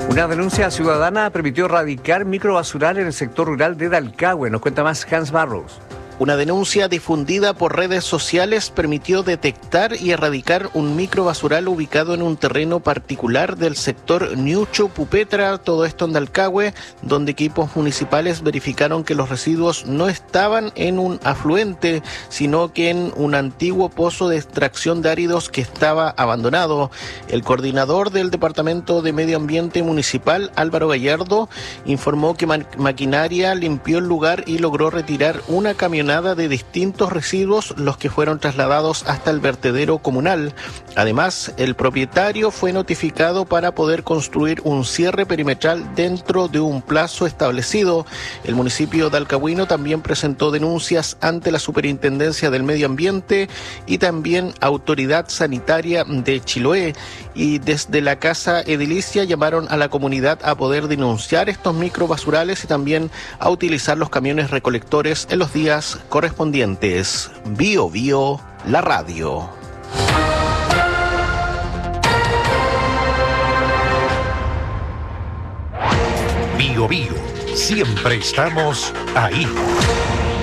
Una denuncia ciudadana permitió erradicar microbasural en el sector rural de Dalcahue. Nos cuenta más Hans Barros. Una denuncia difundida por redes sociales permitió detectar y erradicar un microbasural ubicado en un terreno particular del sector Ñucho Pupetra, todo esto en Dalcahue, donde equipos municipales verificaron que los residuos no estaban en un afluente, sino que en un antiguo pozo de extracción de áridos que estaba abandonado. El coordinador del Departamento de Medio Ambiente Municipal, Álvaro Gallardo, informó que maquinaria limpió el lugar y logró retirar una camioneta de distintos residuos, los que fueron trasladados hasta el vertedero comunal. Además, el propietario fue notificado para poder construir un cierre perimetral dentro de un plazo establecido. El municipio de Alcahuino también presentó denuncias ante la Superintendencia del Medio Ambiente y también Autoridad Sanitaria de Chiloé. Y desde la Casa Edilicia llamaron a la comunidad a poder denunciar estos microbasurales y también a utilizar los camiones recolectores en los días correspondientes. Bio Bio, la radio. Bio Bio, siempre estamos ahí.